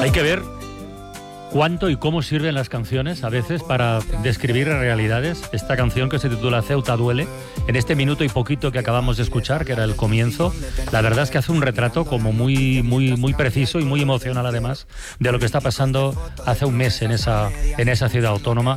Hay que ver cuánto y cómo sirven las canciones a veces para describir realidades. Esta canción que se titula Ceuta duele, en este minuto y poquito que acabamos de escuchar, que era el comienzo, la verdad es que hace un retrato como muy preciso y muy emocional además de lo que está pasando hace un mes en esa ciudad autónoma.